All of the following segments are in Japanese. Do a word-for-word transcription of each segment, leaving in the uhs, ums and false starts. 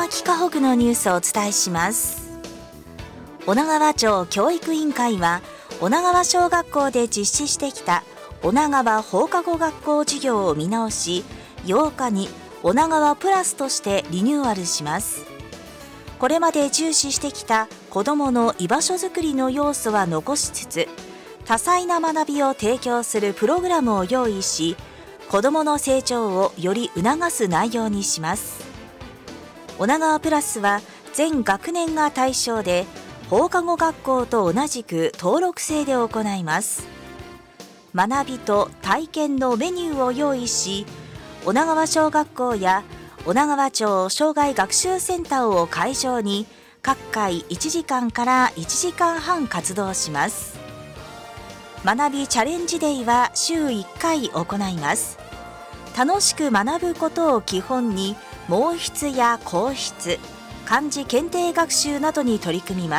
牧香北のニュースをお伝えします。女川町教育委員会は女川小学校で実施してきた女川放課後学校事業を見直し、ようかに女川プラスとしてリニューアルします。これまで重視してきた子どもの居場所づくりの要素は残しつつ、多彩な学びを提供するプログラムを用意し、子どもの成長をより促す内容にします。女川プラスは全学年が対象で、放課後学校と同じく登録制で行います。学びと体験のメニューを用意し、女川小学校や女川町障害学習センターを会場に各回いちじかんからいちじかんはん活動します。学びチャレンジデイは週いっかい行います。楽しく学ぶことを基本に毛筆や硬筆、漢字検定学習などに取り組みます。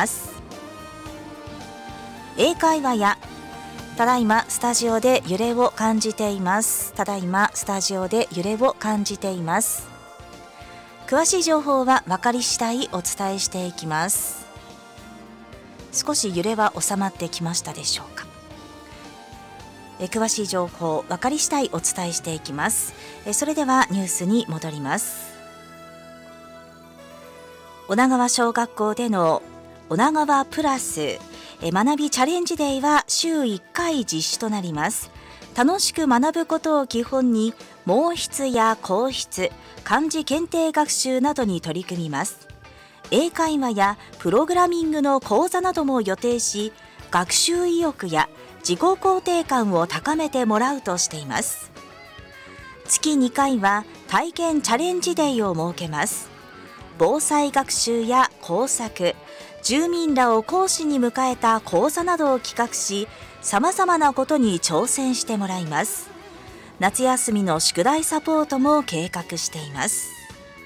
英会話やただいまスタジオで揺れを感じていますただいまスタジオで揺れを感じています詳しい情報は分かり次第お伝えしていきます。少し揺れは収まってきましたでしょうか。え詳しい情報分かり次第お伝えしていきます。えそれではニュースに戻ります。女川小学校での女川プラス学びチャレンジデーは週いっかい実施となります。楽しく学ぶことを基本に毛筆や硬筆、漢字検定学習などに取り組みます。英会話やプログラミングの講座なども予定し、学習意欲や自己肯定感を高めてもらうとしています。月にかいは体験チャレンジデーを設けます。防災学習や工作、住民らを講師に迎えた講座などを企画し、さまざまなことに挑戦してもらいます。夏休みの宿題サポートも計画しています。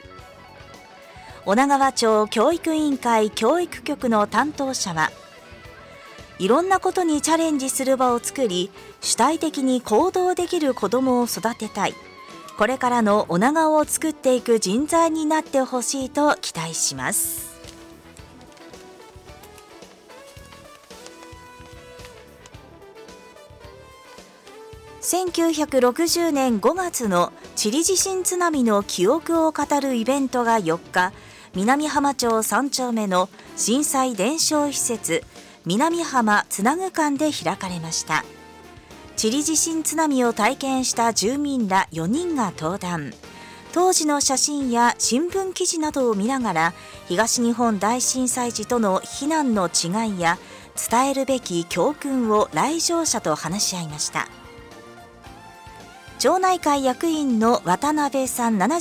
女川町教育委員会教育局の担当者は、いろんなことにチャレンジする場を作り、主体的に行動できる子どもを育てたい。これからの女川を作っていく人材になってほしいと期待します。せんきゅうひゃくろくじゅうねんごがつのチリ地震津波の記憶を語るイベントがよっか、南浜町さん丁目の震災伝承施設南浜つなぐ館で開かれました。チリ地震津波を体験した住民らよにんが登壇。当時の写真や新聞記事などを見ながら、東日本大震災時との避難の違いや伝えるべき教訓を来場者と話し合いました。町内会役員の渡辺さん